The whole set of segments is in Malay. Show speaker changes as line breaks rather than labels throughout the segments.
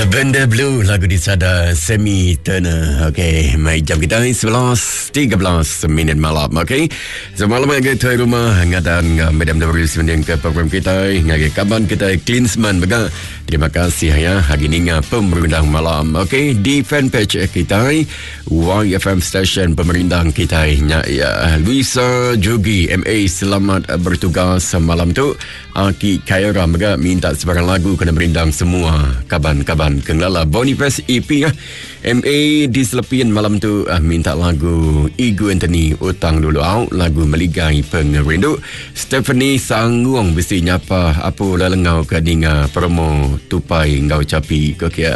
Benda Blue, lagu di sada Semi Turner. Okey, mai jam kita 11.13 minit malam. Okey, semalam kita di rumah ngatan Madam Dawri semenjang ke program kita ngagi kaban kita Klinsman bega. Terima kasih ya hari ni pemerintah malam. Okey, di fanpage kita YFM Station pemerintah kita ya Luisa Jogi MA selamat bertugas malam tu. Aki Kaira bega minta sebarang lagu kena berindang semua kaban-kaban Kenglala Boniface EP MA di selepin malam tu minta lagu Igu Anthony Utang Dulu Out, lagu Meligai Pengerindu. Stephanie Sangguang besi nyapa apa lalengau kadinga promo tupai ngau capi kokia.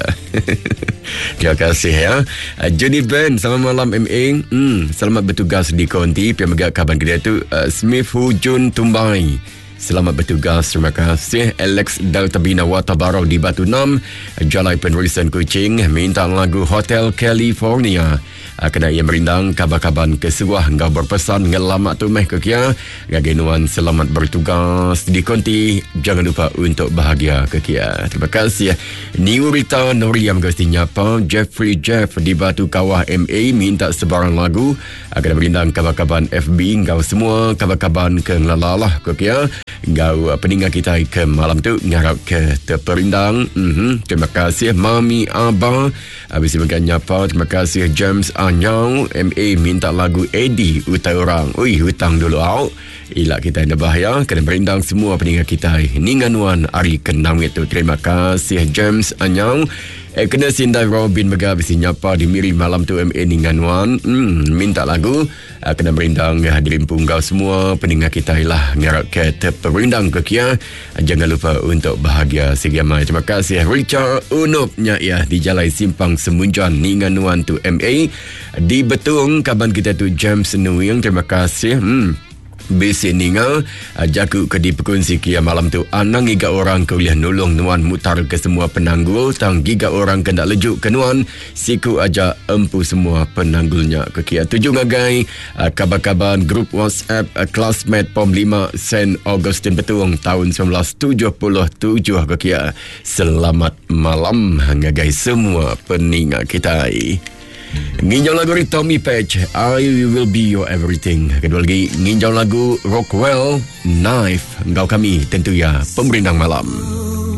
Terima kasih ya. Johnny Ben selamat malam MA. Selamat bertugas di konti pemegak kaban kedai tu. Smith Hujun Tumbai selamat bertugas, terima kasih. Alex Daltabina Watabarau di Batu 6 Jalai Penrisan Kuching minta lagu Hotel California. Kena ia merindang kabar-kaban kesuah engkau berpesan ngelamat tu meh kekia gagenuan selamat bertugas di konti, jangan lupa untuk bahagia kekia. Terima kasih. Niurita Noriam Gastinya apa Jeffrey Jeff di Batu Kawah MA minta sebarang lagu kena merindang kabar-kaban FB engkau semua kabar-kaban ke ngelalah kekia. Engkau peninggal kita ke malam tu ngarap ke terperindang. Terima kasih Mami Abang habis makan nyapa. Terima kasih James Anyau MA minta lagu Eddie Utaurang. Hutang dulu out. Ilak kita ada bahaya kena berindang semua peninggal kita Ninganuan Ari Kenang itu. Terima kasih James Anyau. Kena Sindai Robin Mega besi nyapa di Miri malam tu MA Ninganuan minta lagu kena berindang hadirin punggau semua peninggal kita lah ngarap ke terperindang kekia. Jangan lupa untuk bahagia segiamai. Terima kasih Richard Unupnya ya di Jalan Simpang Semunjan Ninganuan tu MA di Betung kaban kita tu James Nuyang. Terima kasih. Besi ninga jaku ke di perkongsi kia malam tu anang giga orang ke boleh nolong nuan mutar ke semua penanggul tang giga orang kena lejuk ke nuan siku aja empu semua penanggulnya ke kia. Tujuh ngagai kabar-kabar grup WhatsApp classmate POM 5 Saint Augustine Betung tahun 1977 ke kia. Selamat malam ngagai semua peningat kita. Nginjau lagu dari Tommy Page I Will Be Your Everything. Kedua lagi nginjau lagu Rockwell Knife. Engkau kami tentu ya pemerintah malam.